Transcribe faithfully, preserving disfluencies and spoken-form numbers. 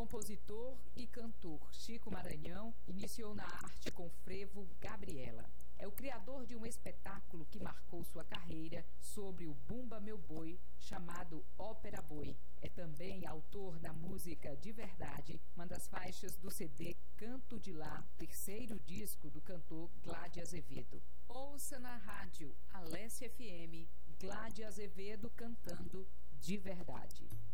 compositor e cantor Chico Maranhão iniciou na arte com o frevo Gabriela. É o criador de um espetáculo que marcou sua carreira sobre o Bumba Meu Boi, chamado Ópera Boi. É também autor da música De Verdade, uma das faixas do C D Canto de Lá, terceiro disco do cantor Gládio Azevedo. Ouça na rádio Alesse F M, Gládio Azevedo cantando De Verdade.